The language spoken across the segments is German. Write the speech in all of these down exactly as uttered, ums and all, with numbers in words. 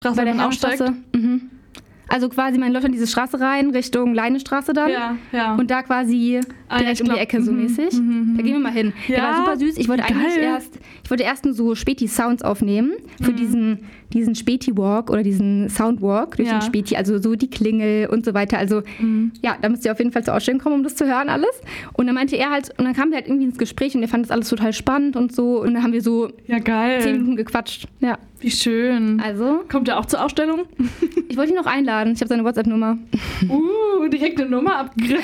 Bei der Hermannstraße. Mhm. Also quasi, man läuft an diese Straße rein, Richtung Leinestraße dann. Ja, ja. Und da quasi Ah, direkt ja, um die glaub, Ecke so mhm, mäßig. mhm, Da gehen wir mal hin. Ja, Der war super süß. Ich wollte eigentlich geil. erst, ich wollte erst nur so Späti-Sounds aufnehmen für Mhm. diesen, diesen Späti-Walk oder diesen Soundwalk durch Ja. den Späti. Also so die Klingel und so weiter. Also Mhm. ja, da müsst ihr auf jeden Fall zur Ausstellung kommen, um das zu hören alles. Und dann meinte er halt, und dann kamen wir halt irgendwie ins Gespräch und er fand das alles total spannend und so. Und dann haben wir so Ja, geil. zehn Minuten gequatscht. Ja, Wie schön. also Kommt er auch zur Ausstellung? ich wollte ihn noch einladen. Ich habe seine WhatsApp-Nummer. Uh, direkt eine Nummer abgegriffen.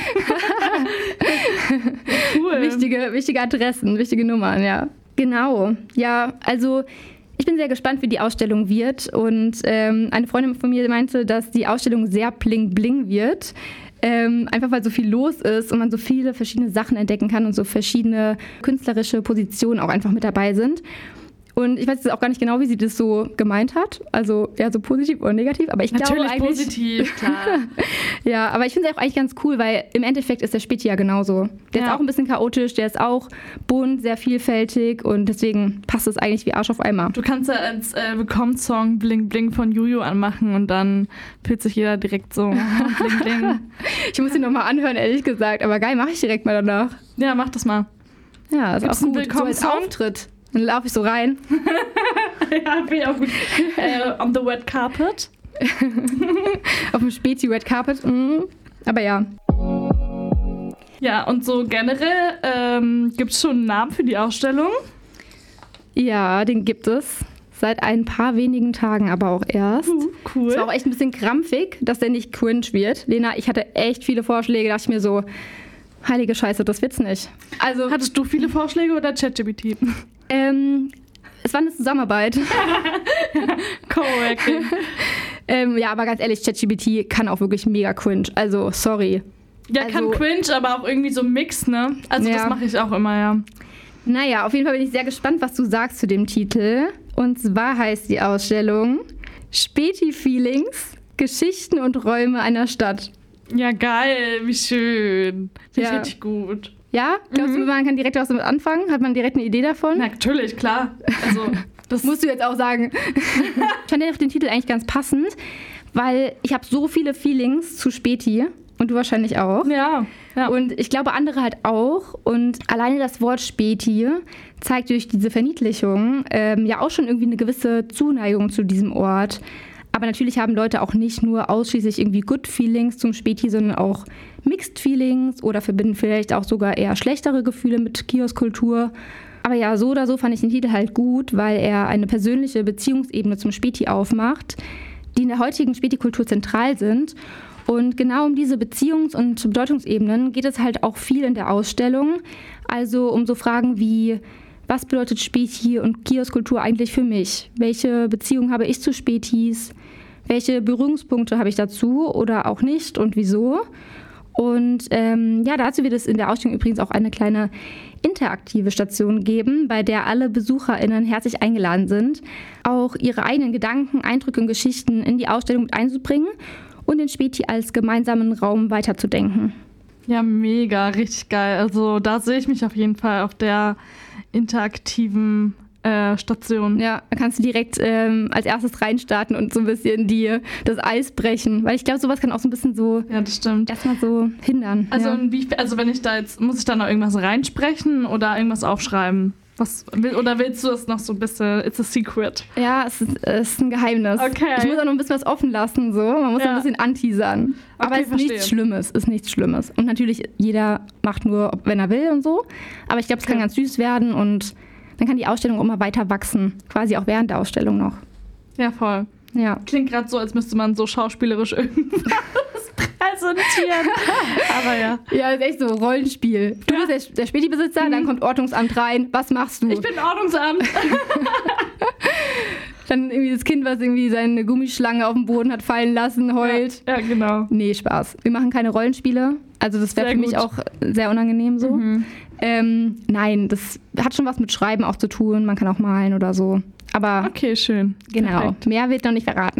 Cool. Wichtige, wichtige Adressen, wichtige Nummern, ja. Genau. Ja, also ich bin sehr gespannt, wie die Ausstellung wird. Und ähm, eine Freundin von mir meinte, dass die Ausstellung sehr bling-bling wird. Ähm, einfach weil so viel los ist und man so viele verschiedene Sachen entdecken kann und so verschiedene künstlerische Positionen auch einfach mit dabei sind. Und ich weiß jetzt auch gar nicht genau, wie sie das so gemeint hat. Also ja, so positiv oder negativ. Aber ich Natürlich glaube eigentlich... positiv, klar. Ja, aber ich finde es auch eigentlich ganz cool, weil im Endeffekt ist der Späti ja genauso. Der Ja. ist auch ein bisschen chaotisch, der ist auch bunt, sehr vielfältig und deswegen passt es eigentlich wie Arsch auf Eimer. Du kannst ja als äh, Willkommenssong Bling Bling von Juju anmachen und dann fühlt sich jeder direkt so Bling Bling. Ich muss ihn nochmal anhören, ehrlich gesagt. Aber geil, mache ich direkt mal danach. Ja, mach das mal. Ja, ist Gibt's auch einen gut. So als Willkommenssong? Auftritt. Dann laufe ich so rein. Ja, finde ich auch gut. äh, on the red carpet. Auf dem Spezi Red Carpet. Mhm. Aber ja. Ja, und so generell ähm, gibt es schon einen Namen für die Ausstellung? Ja, den gibt es. Seit ein paar wenigen Tagen aber auch erst. Uh, cool. Es war auch echt ein bisschen krampfig, dass der nicht cringe wird. Lena, ich hatte echt viele Vorschläge, dachte ich mir so, heilige Scheiße, das wird's nicht. Also, Hattest du viele Vorschläge oder ChatGPT? ähm, es war eine Zusammenarbeit. Coworking. ähm, ja, aber ganz ehrlich, ChatGPT kann auch wirklich mega cringe. Also, sorry. Ja, Also- kann cringe, aber auch irgendwie so Mix, ne? Also Ja. das mache ich auch immer, ja. Naja, auf jeden Fall bin ich sehr gespannt, was du sagst zu dem Titel. Und zwar heißt die Ausstellung Späti-Feelings, Geschichten und Räume einer Stadt. Ja, geil, wie schön. Finde ich Ja. richtig gut. Ja? Glaubst du, man kann direkt was damit anfangen? Hat man direkt eine Idee davon? Natürlich, klar. Also, das Musst du jetzt auch sagen. Ich fand den Titel eigentlich ganz passend, weil ich habe so viele Feelings zu Späti und du wahrscheinlich auch. Ja, ja. Und ich glaube, andere halt auch. Und alleine das Wort Späti zeigt durch diese Verniedlichung ähm, ja auch schon irgendwie eine gewisse Zuneigung zu diesem Ort. Aber natürlich haben Leute auch nicht nur ausschließlich irgendwie Good Feelings zum Späti, sondern auch Mixed Feelings oder verbinden vielleicht auch sogar eher schlechtere Gefühle mit Kioskkultur. Aber ja, so oder so fand ich den Titel halt gut, weil er eine persönliche Beziehungsebene zum Späti aufmacht, die in der heutigen Späti-Kultur zentral sind. Und genau um diese Beziehungs- und Bedeutungsebenen geht es halt auch viel in der Ausstellung. Also um so Fragen wie, was bedeutet Späti und Kioskkultur eigentlich für mich? Welche Beziehung habe ich zu Spätis? Welche Berührungspunkte habe ich dazu oder auch nicht und wieso? Und ähm, ja, dazu wird es in der Ausstellung übrigens auch eine kleine interaktive Station geben, bei der alle BesucherInnen herzlich eingeladen sind, auch ihre eigenen Gedanken, Eindrücke und Geschichten in die Ausstellung mit einzubringen und den Späti als gemeinsamen Raum weiterzudenken. Ja, mega, richtig geil. Also da sehe ich mich auf jeden Fall auf der interaktiven äh, Station. Ja, da kannst du direkt ähm, als erstes reinstarten und so ein bisschen die, das Eis brechen. Weil ich glaube, sowas kann auch so ein bisschen so Ja, das stimmt. erstmal so hindern. Also, ja. inwie- also wenn ich da jetzt, muss ich da noch irgendwas reinsprechen oder irgendwas aufschreiben? Was, will, oder willst du das noch so ein bisschen, it's a secret? Ja, es ist, es ist ein Geheimnis. Okay. Ich muss auch noch ein bisschen was offen lassen, so. Man muss Ja. ein bisschen anteasern. Aber Okay, es ist nichts verstehe. Schlimmes, ist nichts Schlimmes. Und natürlich, jeder macht nur, ob- wenn er will und so. Aber ich glaube, es kann Okay. ganz süß werden und dann kann die Ausstellung auch immer weiter wachsen. Quasi auch während der Ausstellung noch. Ja, voll. Ja. Klingt gerade so, als müsste man so schauspielerisch irgendwas präsentieren. Aber ja. Ja, ist echt so Rollenspiel. Du Ja. bist der, der Späti-Besitzer, dann kommt Ordnungsamt rein. Was machst du? Ich bin Ordnungsamt. Dann irgendwie das Kind, was irgendwie seine Gummischlange auf dem Boden hat fallen lassen, heult. Ja, genau. Nee, Spaß. Wir machen keine Rollenspiele. Also das wäre Sehr für mich gut. auch sehr unangenehm so. Mhm. Ähm, nein, das hat schon was mit Schreiben auch zu tun. Man kann auch malen oder so. Aber Okay, schön. genau, Perfekt. mehr wird noch nicht verraten.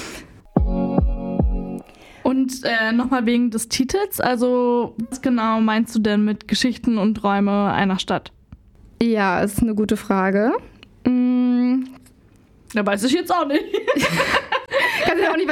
Und äh, nochmal wegen des Titels, also was genau meinst du denn mit Geschichten und Räume einer Stadt? Ja, ist eine gute Frage. Mm, Da weiß ich jetzt auch nicht.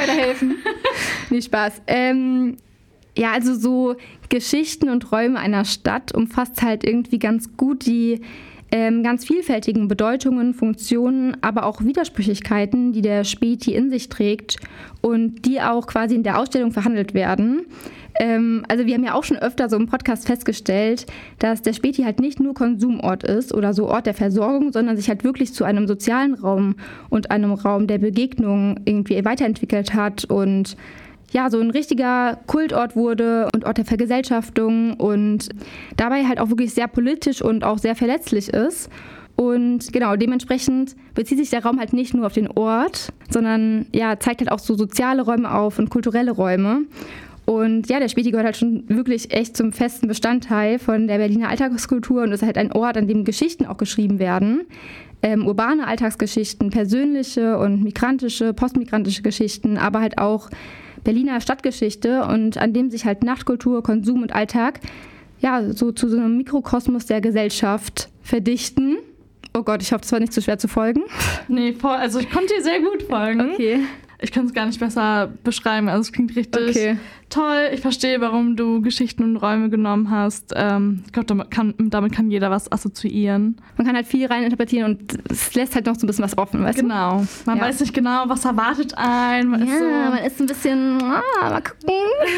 weiterhelfen? Nee, Spaß. Ähm, ja, also so Geschichten und Räume einer Stadt umfasst halt irgendwie ganz gut die ähm, ganz vielfältigen Bedeutungen, Funktionen, aber auch Widersprüchlichkeiten, die der Späti in sich trägt und die auch quasi in der Ausstellung verhandelt werden. Ähm, also wir haben ja auch schon öfter so im Podcast festgestellt, dass der Späti halt nicht nur Konsumort ist oder so Ort der Versorgung, sondern sich halt wirklich zu einem sozialen Raum und einem Raum der Begegnung irgendwie weiterentwickelt hat und ja, so ein richtiger Kultort wurde und Ort der Vergesellschaftung und dabei halt auch wirklich sehr politisch und auch sehr verletzlich ist. Und genau, dementsprechend bezieht sich der Raum halt nicht nur auf den Ort, sondern ja, zeigt halt auch so soziale Räume auf und kulturelle Räume. Und ja, der Späti gehört halt schon wirklich echt zum festen Bestandteil von der Berliner Alltagskultur und ist halt ein Ort, an dem Geschichten auch geschrieben werden. Ähm, urbane Alltagsgeschichten, persönliche und migrantische, postmigrantische Geschichten, aber halt auch Berliner Stadtgeschichte und an dem sich halt Nachtkultur, Konsum und Alltag ja so zu so einem Mikrokosmos der Gesellschaft verdichten. Oh Gott, ich hoffe, das war nicht zu schwer zu folgen. Nee, voll, also ich konnte dir sehr gut folgen. Okay. Ich kann es gar nicht besser beschreiben, also es klingt richtig okay. toll. Ich verstehe, warum du Geschichten und Räume genommen hast. Ähm, ich glaube, damit kann, damit kann jeder was assoziieren. Man kann halt viel reininterpretieren und es lässt halt noch so ein bisschen was offen, weißt genau. du? Man ja. weiß nicht genau, was erwartet einen. Man ja, ist so man ist ein bisschen, ah, mal gucken.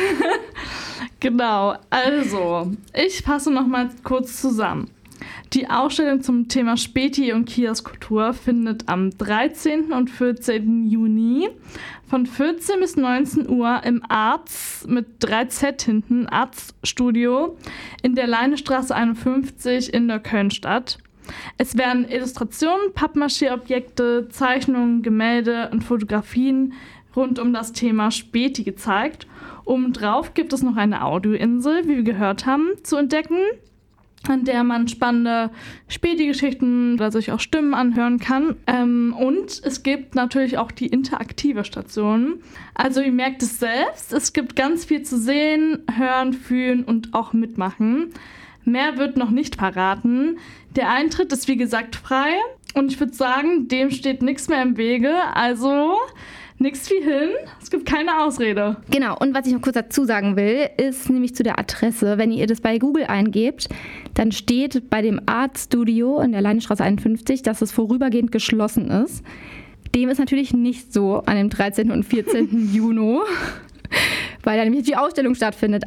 Genau, also, ich fasse noch mal kurz zusammen. Die Ausstellung zum Thema Späti und Kioskkultur findet am dreizehnten und vierzehnten Juni von vierzehn bis neunzehn Uhr im Arts mit drei Z hinten, Arts Studio in der Leinestraße einundfünfzig in der Köln statt. Es werden Illustrationen, Pappmaché-Objekte, Zeichnungen, Gemälde und Fotografien rund um das Thema Späti gezeigt. Obendrauf gibt es noch eine Audioinsel, wie wir gehört haben, zu entdecken, an der man spannende Späti-Geschichten oder sich auch Stimmen anhören kann. Ähm, und es gibt natürlich auch die interaktive Station. Also ihr merkt es selbst, es gibt ganz viel zu sehen, hören, fühlen und auch mitmachen. Mehr wird noch nicht verraten. Der Eintritt ist wie gesagt frei und ich würde sagen, dem steht nichts mehr im Wege. Also nichts wie hin, es gibt keine Ausrede. Genau, und was ich noch kurz dazu sagen will, ist nämlich zu der Adresse. Wenn ihr das bei Google eingebt, dann steht bei dem Art Studio in der Leinestraße einundfünfzig, dass es vorübergehend geschlossen ist. Dem ist natürlich nicht so an dem dreizehnten und vierzehnten Juni, weil da nämlich die Ausstellung stattfindet.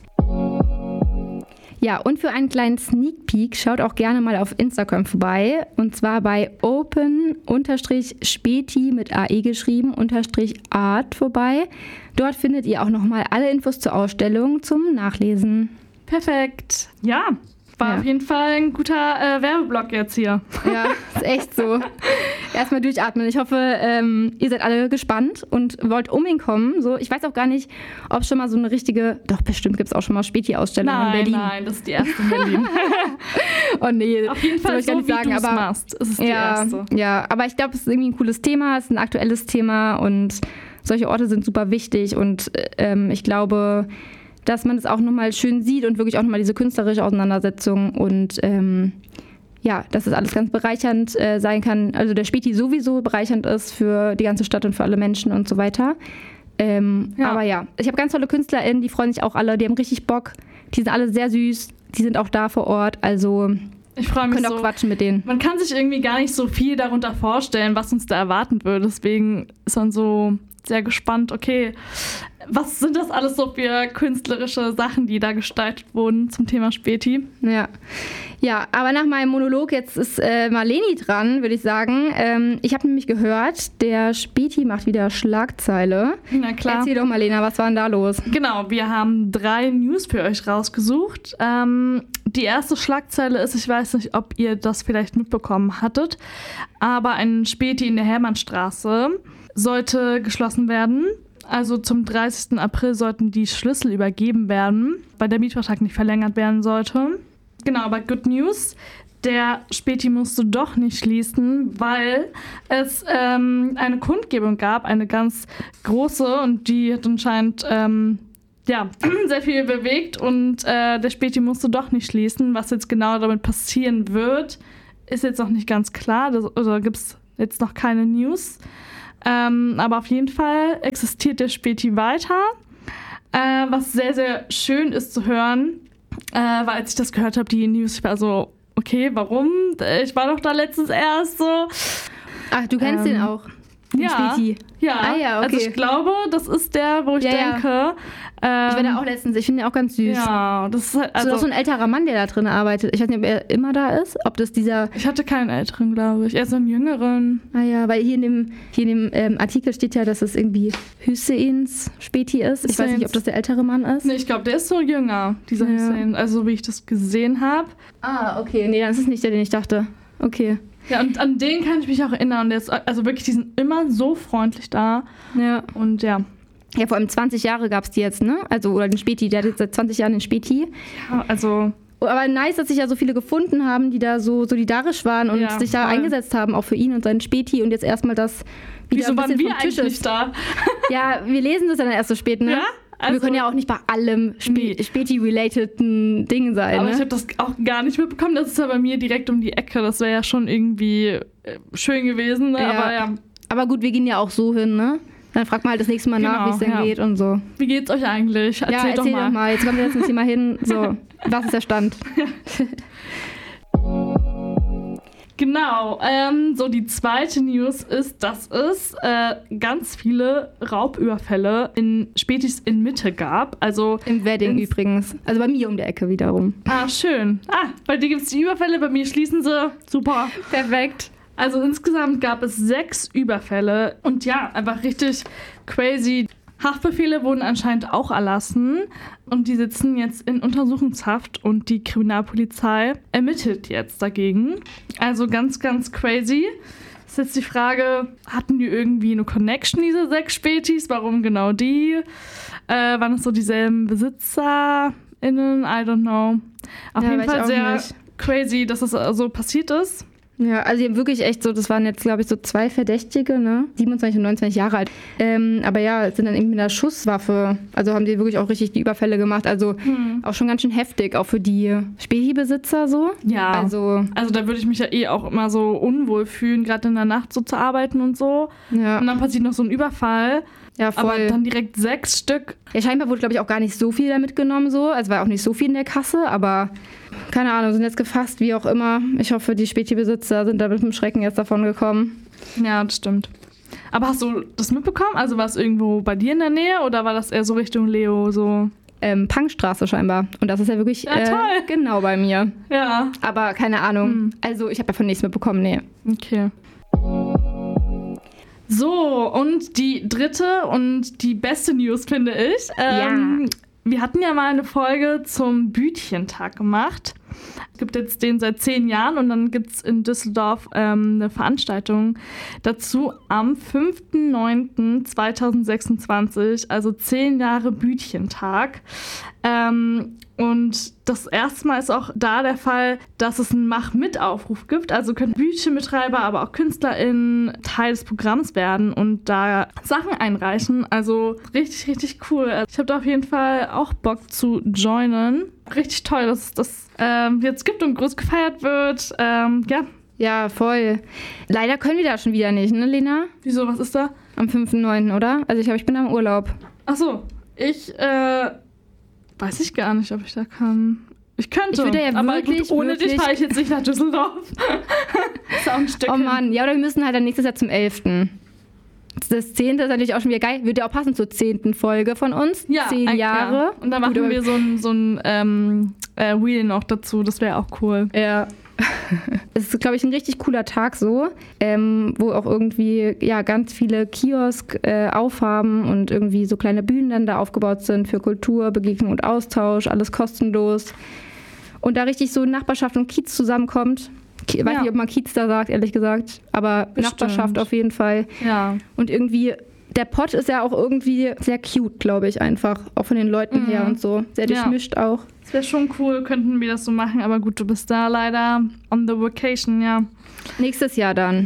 Ja, und für einen kleinen Sneak Peek schaut auch gerne mal auf Instagram vorbei. Und zwar bei open-späti mit A E geschrieben, unterstrich Art vorbei. Dort findet ihr auch nochmal alle Infos zur Ausstellung zum Nachlesen. Perfekt. Ja, war ja. auf jeden Fall ein guter äh, Werbeblock jetzt hier. Ja, ist echt so. Erstmal durchatmen. Ich hoffe, ähm, ihr seid alle gespannt und wollt unbedingt kommen. So, ich weiß auch gar nicht, ob es schon mal so eine richtige, doch bestimmt gibt es auch schon mal Späti-Ausstellungen in Berlin. Nein, nein, das ist die erste in Berlin. Oh nee. Auf jeden Fall so, ich wie sagen, du es aber machst. Es ist ja, die erste. Ja, aber ich glaube, es ist irgendwie ein cooles Thema, es ist ein aktuelles Thema und solche Orte sind super wichtig und ähm, ich glaube, dass man es auch nochmal schön sieht und wirklich auch nochmal diese künstlerische Auseinandersetzung und ähm, ja, dass es alles ganz bereichernd äh, sein kann. Also der Späti sowieso bereichernd ist für die ganze Stadt und für alle Menschen und so weiter. Ähm, ja. Aber ja, ich habe ganz tolle KünstlerInnen, die freuen sich auch alle, die haben richtig Bock. Die sind alle sehr süß, die sind auch da vor Ort, also ich freue mich könnt so. auch quatschen mit denen. Man kann sich irgendwie gar nicht so viel darunter vorstellen, was uns da erwarten würde. Deswegen ist man so sehr gespannt, okay, was sind das alles so für künstlerische Sachen, die da gestaltet wurden zum Thema Späti? Ja, ja, aber nach meinem Monolog, jetzt ist äh, Marleni dran, würde ich sagen. Ähm, ich habe nämlich gehört, der Späti macht wieder Schlagzeile. Na klar. Erzähl doch, Marlena, was war denn da los? Genau, wir haben drei News für euch rausgesucht. Ähm, die erste Schlagzeile ist, ich weiß nicht, ob ihr das vielleicht mitbekommen hattet, aber ein Späti in der Hermannstraße sollte geschlossen werden. Also zum dreißigsten April sollten die Schlüssel übergeben werden, weil der Mietvertrag nicht verlängert werden sollte. Genau, aber Good News, der Späti musste doch nicht schließen, weil es ähm, eine Kundgebung gab, eine ganz große, und die hat anscheinend ähm, ja, sehr viel bewegt und äh, der Späti musste doch nicht schließen. Was jetzt genau damit passieren wird, ist jetzt noch nicht ganz klar, das, oder gibt es jetzt noch keine News. Ähm, aber auf jeden Fall existiert der Späti weiter. Äh, was sehr, sehr schön ist zu hören, äh, weil als ich das gehört habe, die News, ich war so, okay, warum? Ich war doch da letztens erst so. Ach, du kennst ähm, den auch? Den ja, Späti. ja. Ah, ja, okay. Also ich glaube, das ist der, wo ich ja, denke. Ja. Ähm, ich war da auch letztens, ich finde den auch ganz süß. Ja, das ist halt. Also so, so ein älterer Mann, der da drin arbeitet. Ich weiß nicht, ob er immer da ist, ob das dieser. Ich hatte keinen älteren, glaube ich. Eher so einen jüngeren. Ah ja, weil hier in dem, hier in dem ähm, Artikel steht ja, dass es irgendwie Hüsseins Späti ist. Ich weiß nicht, ob das der ältere Mann ist. Nee, ich glaube, der ist so jünger, dieser ja. Hüsein. Also wie ich das gesehen habe. Ah, okay. Nee, dann ist es nicht der, den ich dachte. Okay. Ja, und an den kann ich mich auch erinnern. Der ist, also wirklich, die sind immer so freundlich da. Ja. Und ja. Ja, vor allem zwanzig Jahre gab es die jetzt, ne? Also, oder den Späti, der hat jetzt seit zwanzig Jahren den Späti. Ja, also. Aber nice, dass sich ja so viele gefunden haben, die da so solidarisch waren und ja, sich da voll. eingesetzt haben, auch für ihn und seinen Späti und jetzt erstmal das wieder Wieso ein bisschen waren wir vom Tisch eigentlich ist. Da? Ja, wir lesen das ja dann erst so spät, ne? Ja? Also, wir können ja auch nicht bei allem Spä- nee. Späti-relateden Dingen sein, Aber ne? ich habe das auch gar nicht mitbekommen. Das ist ja bei mir direkt um die Ecke. Das wäre ja schon irgendwie äh, schön gewesen, ne? Ja. Aber ja. Aber gut, wir gehen ja auch so hin, ne? Dann fragt man halt das nächste Mal Genau, nach, wie es denn ja. geht und so. Wie geht's euch eigentlich? Erzähl ja, erzähl doch mal. doch mal. Jetzt kommen wir jetzt zum Thema hin. So, was ist der Stand? Genau, ähm, so die zweite News ist, dass es äh, ganz viele Raubüberfälle in Spätis in Mitte gab. Also im Wedding ins- übrigens. Also bei mir um die Ecke wiederum. Ah, schön. Ah, bei dir gibt es die Überfälle, bei mir schließen sie. Super. Perfekt. Also insgesamt gab es sechs Überfälle und ja, einfach richtig crazy. Haftbefehle wurden anscheinend auch erlassen und die sitzen jetzt in Untersuchungshaft und die Kriminalpolizei ermittelt jetzt dagegen. Also ganz, ganz crazy. Ist jetzt die Frage, hatten die irgendwie eine Connection, diese sechs Spätis? Warum genau die? Äh, waren es so dieselben BesitzerInnen? I don't know. Auf Ja, jeden weiß ich Fall auch sehr nicht. crazy, dass das so passiert ist. Ja, also die haben wirklich echt so, das waren jetzt, glaube ich, so zwei Verdächtige, ne? siebenundzwanzig und neunundzwanzig Jahre alt. Ähm, aber ja, sind dann irgendwie mit einer Schusswaffe, also haben die wirklich auch richtig die Überfälle gemacht. Also Hm. auch schon ganz schön heftig, auch für die Späti-Besitzer so. Ja. Also, Also da würde ich mich ja eh auch immer so unwohl fühlen, gerade in der Nacht so zu arbeiten und so. ja, Und dann passiert noch so ein Überfall, ja voll. aber dann direkt sechs Stück. Ja, scheinbar wurde, glaube ich, auch gar nicht so viel da mitgenommen so. Also war auch nicht so viel in der Kasse, aber keine Ahnung, sind jetzt gefasst, wie auch immer. Ich hoffe, die Späti-Besitzer sind da mit dem Schrecken jetzt davon gekommen. Ja, das stimmt. Aber hast du das mitbekommen? Also war es irgendwo bei dir in der Nähe oder war das eher so Richtung Leo so? Ähm, Punkstraße scheinbar. Und das ist ja wirklich Ja, toll. äh, genau bei mir. Ja. Aber keine Ahnung. Hm. Also ich habe davon nichts mitbekommen, nee. Okay. So, und die dritte und die beste News, finde ich. Ähm, Wir hatten ja mal eine Folge zum Bütchentag gemacht. Es gibt jetzt den seit zehn Jahren und dann gibt es in Düsseldorf ähm, eine Veranstaltung dazu am fünften neunten zweitausendsechsundzwanzig, also zehn Jahre Bütchentag. Ähm, und das erste Mal ist auch da der Fall, dass es einen Mach-mit-Aufruf gibt. Also können Bütchenbetreiber, aber auch KünstlerInnen Teil des Programms werden und da Sachen einreichen. Also richtig, richtig cool. Ich habe da auf jeden Fall auch Bock zu joinen. Richtig toll, dass es das ähm, jetzt gibt und groß gefeiert wird. Ähm, ja. Ja, voll. Leider können wir da schon wieder nicht, ne, Lena? Wieso, was ist da? Am fünften neunten, oder? Also ich glaube, ich bin da im Urlaub. Ach so, ich äh, weiß ich gar nicht, ob ich da kann. Ich könnte, Ich würde ja aber wirklich, gut, ohne wirklich- dich fahre ich jetzt nicht nach Düsseldorf. Ist auch ein Stück Oh hin. Mann, ja, oder wir müssen halt dann nächstes Jahr zum elften Das zehnte ist natürlich auch schon wieder geil. Würde ja auch passen zur zehnten Folge von uns. Ja, Zehn ein- Jahre. Ja. Und dann machen Gut, aber- wir so ein, so ein ähm, äh, Wheel noch dazu. Das wäre auch cool. Ja. Es ist, glaube ich, ein richtig cooler Tag so, ähm, wo auch irgendwie ja ganz viele Kiosk äh, aufhaben und irgendwie so kleine Bühnen dann da aufgebaut sind für Kultur, Begegnung und Austausch, alles kostenlos. Und da richtig so Nachbarschaft und Kiez zusammenkommt. Ich weiß Ja. nicht, ob man Kiez da sagt, ehrlich gesagt, aber Bestimmt. Nachbarschaft auf jeden Fall. Ja. Und irgendwie, der Pott ist ja auch irgendwie sehr cute, glaube ich, einfach. Auch von den Leuten Mhm. her und so. Sehr Ja. durchmischt auch. Das wäre schon cool, könnten wir das so machen. Aber gut, du bist da leider on the vacation, ja. Nächstes Jahr dann.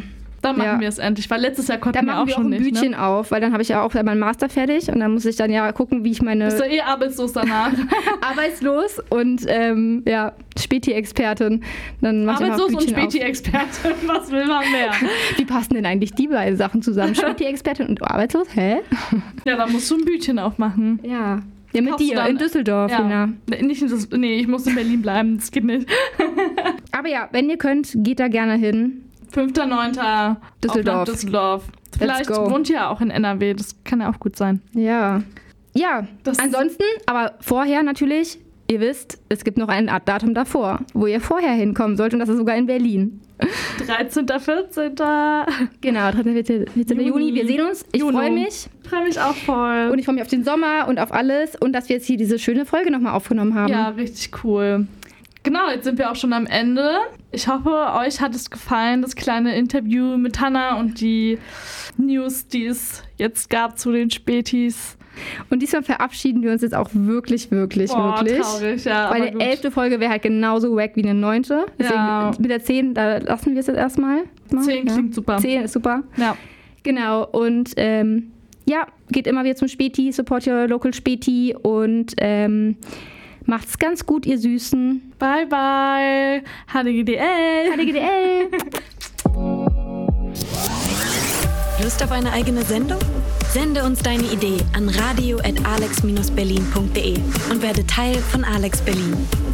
Dann machen Ja. wir es endlich, weil letztes Jahr konnten Dann wir machen auch wir auch schon ein nicht. Bütchen Ne? auf, weil dann habe ich ja auch meinen Master fertig und dann muss ich dann ja gucken, wie ich meine Bist du eh arbeitslos danach? arbeitslos und ähm, ja, Späti-Expertin. Dann mach ich Arbeitslos immer und Bütchen auf. Späti-Expertin, was will man mehr? Wie passen denn eigentlich die beiden Sachen zusammen? Späti-Expertin und arbeitslos? Hä? Ja, dann musst du ein Bütchen aufmachen. Ja. Ja, mit Kaufst du dir dann- in Düsseldorf, Ja. Lena. Nee, Nicht in das, nee, ich muss in Berlin bleiben, das geht nicht. Aber ja, wenn ihr könnt, geht da gerne hin. fünfter neunter Düsseldorf. Auf nach Düsseldorf. Vielleicht go. wohnt ihr ja auch in N R W, das kann ja auch gut sein. Ja. Ja, Das- ansonsten, aber vorher natürlich, ihr wisst, es gibt noch ein Datum davor, wo ihr vorher hinkommen sollt und das ist sogar in Berlin. dreizehnter vierzehnter Genau, dreizehnter vierzehnter Juni. Juni. Wir sehen uns. Ich Juno. freue mich. Ich freue mich auch voll. Und ich freue mich auf den Sommer und auf alles und dass wir jetzt hier diese schöne Folge nochmal aufgenommen haben. Ja, richtig cool. Genau, jetzt sind wir auch schon am Ende. Ich hoffe, euch hat es gefallen, das kleine Interview mit Hannah und die News, die es jetzt gab zu den Spätis. Und diesmal verabschieden wir uns jetzt auch wirklich, wirklich, Boah, wirklich. traurig, ja. Weil aber die gut. elfte Folge wäre halt genauso wack wie eine neunte. Deswegen Ja. mit der zehn, da lassen wir es jetzt erstmal. Zehn ja. klingt super. zehn ist super. Ja. Genau. Und ähm, ja, geht immer wieder zum Späti, support your local Späti und ähm, macht's ganz gut, ihr Süßen. Bye, bye. H D G D L. H D G D L. Lust auf eine eigene Sendung? Sende uns deine Idee an radio at alex berlin punkt de und werde Teil von Alex Berlin.